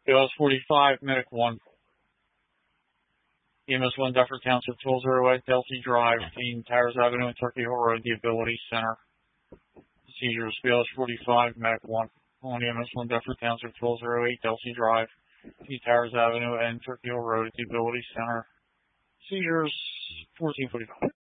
BLS 45, Medic 1. EMS 1, Duffer Township 1208, Delphi Drive, between Towers Avenue and Turkey Hill Road, the Ability Center. Procedures, BLS 45, Medic 1. On EMS 1, Duffer Township 1208, Delphi Drive, between Towers Avenue and Turkey Hill Road, the Ability Center. Procedures, 1445.